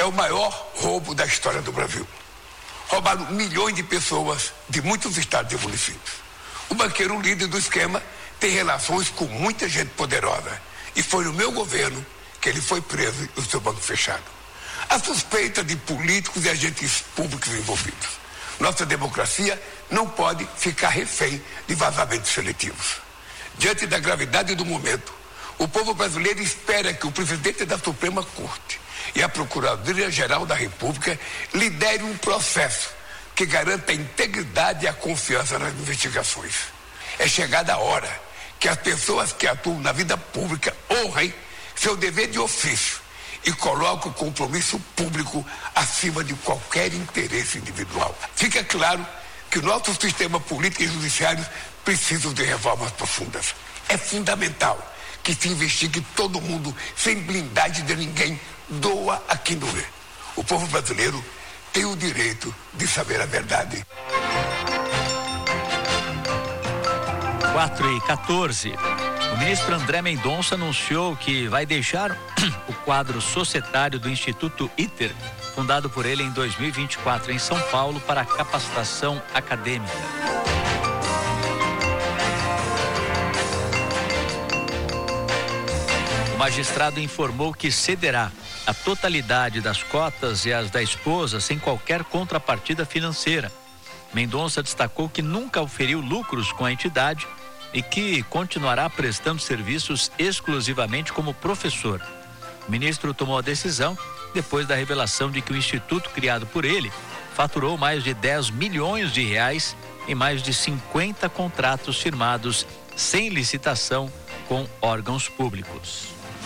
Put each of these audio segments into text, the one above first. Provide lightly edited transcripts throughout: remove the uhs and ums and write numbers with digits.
o maior roubo da história do Brasil. Roubaram milhões de pessoas de muitos estados e municípios. O banqueiro líder do esquema tem relações com muita gente poderosa. E foi no meu governo que ele foi preso e o seu banco fechado. A suspeita de políticos e agentes públicos envolvidos. Nossa democracia não pode ficar refém de vazamentos seletivos. Diante da gravidade do momento, o povo brasileiro espera que o presidente da Suprema Corte e a Procuradoria-Geral da República liderem um processo que garanta a integridade e a confiança nas investigações. É chegada a hora que as pessoas que atuam na vida pública honrem seu dever de ofício e coloquem o compromisso público acima de qualquer interesse individual. Fica claro que o nosso sistema político e judiciário precisam de reformas profundas. É fundamental que se investigue todo mundo sem blindagem de ninguém, doa a quem doer. O povo brasileiro tem o direito de saber a verdade. 4h14. O ministro André Mendonça anunciou que vai deixar o quadro societário do Instituto ITER, fundado por ele em 2024 em São Paulo, para capacitação acadêmica. O magistrado informou que cederá a totalidade das cotas e as da esposa sem qualquer contrapartida financeira. Mendonça destacou que nunca oferiu lucros com a entidade e que continuará prestando serviços exclusivamente como professor. O ministro tomou a decisão depois da revelação de que o instituto criado por ele faturou mais de 10 milhões de reais em mais de 50 contratos firmados sem licitação com órgãos públicos.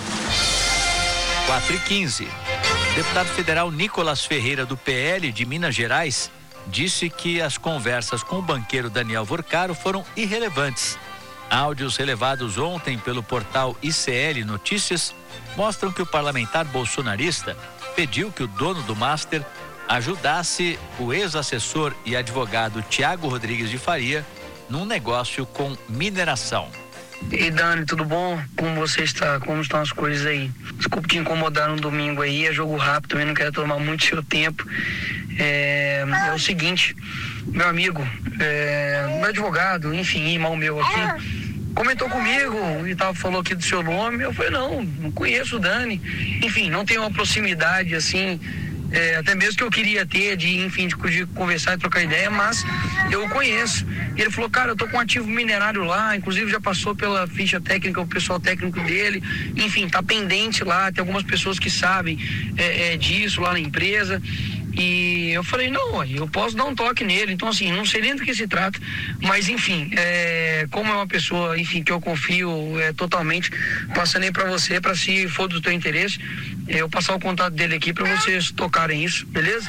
4h15. O deputado federal Nicolas Ferreira, do PL de Minas Gerais, disse que as conversas com o banqueiro Daniel Vorcaro foram irrelevantes. Áudios relevados ontem pelo portal ICL Notícias mostram que o parlamentar bolsonarista pediu que o dono do Master ajudasse o ex-assessor e advogado Tiago Rodrigues de Faria num negócio com mineração. E Dani, tudo bom? Como você está? Como estão as coisas aí? Desculpe te incomodar no domingo aí, é jogo rápido, também não quero tomar muito seu tempo. É o seguinte, meu amigo, meu advogado, enfim, irmão meu aqui, comentou comigo e falou aqui do seu nome. Eu falei, não conheço o Dani. Enfim, não tenho uma proximidade assim, até mesmo que eu queria ter, de conversar e trocar ideia, mas eu o conheço. E ele falou, cara, eu tô com um ativo minerário lá, inclusive já passou pela ficha técnica, o pessoal técnico dele, enfim, tá pendente lá, tem algumas pessoas que sabem disso lá na empresa. E eu falei, não, eu posso dar um toque nele. Então, assim, não sei nem do que se trata, mas, enfim, como é uma pessoa, enfim, que eu confio totalmente, passando aí pra você, pra se for do teu interesse, eu passar o contato dele aqui pra vocês tocarem isso, beleza?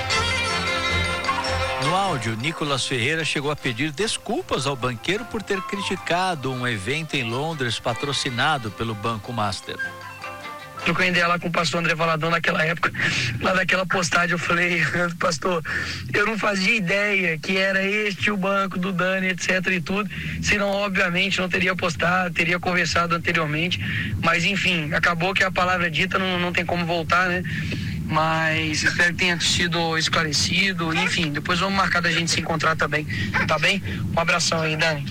No áudio, Nicolas Ferreira chegou a pedir desculpas ao banqueiro por ter criticado um evento em Londres patrocinado pelo Banco Master. Troquei ideia lá com o pastor André Valadão naquela época, lá daquela postagem, eu falei, pastor, eu não fazia ideia que era este o banco do Dani, etc e tudo, senão obviamente não teria postado, teria conversado anteriormente, mas enfim, acabou que a palavra dita não tem como voltar, né? Mas espero que tenha sido esclarecido, enfim, depois vamos marcar da gente se encontrar também, tá bem? Um abração aí, Dani.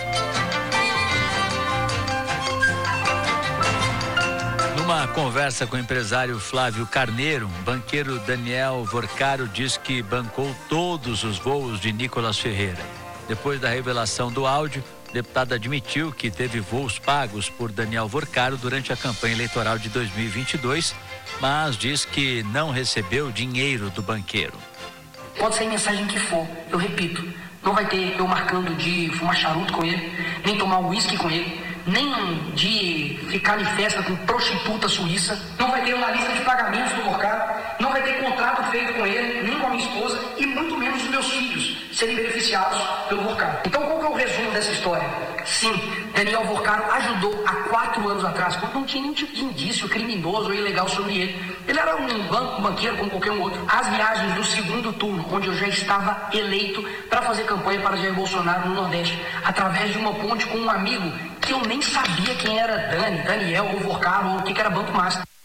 Numa conversa com o empresário Flávio Carneiro, o banqueiro Daniel Vorcaro diz que bancou todos os voos de Nicolas Ferreira. Depois da revelação do áudio, o deputado admitiu que teve voos pagos por Daniel Vorcaro durante a campanha eleitoral de 2022, mas diz que não recebeu dinheiro do banqueiro. Pode ser a mensagem que for, eu repito, não vai ter eu marcando de fumar charuto com ele, nem tomar uísque com ele, nem de ficar em festa com prostituta suíça, não vai ter uma lista de pagamentos do Vorcaro, não vai ter contrato feito com ele, nem com a minha esposa e muito menos os meus filhos serem beneficiados pelo Vorcaro. Então qual que é o resumo dessa história? Sim, Daniel Vorcaro ajudou há 4 anos atrás, quando não tinha nenhum tipo de indício criminoso ou ilegal sobre ele. Ele era um banqueiro como qualquer um outro. As viagens do segundo turno, onde eu já estava eleito para fazer campanha para Jair Bolsonaro no Nordeste, através de uma ponte com um amigo que eu nem sabia quem era Daniel ou Vorcaro ou o que era Banco Master.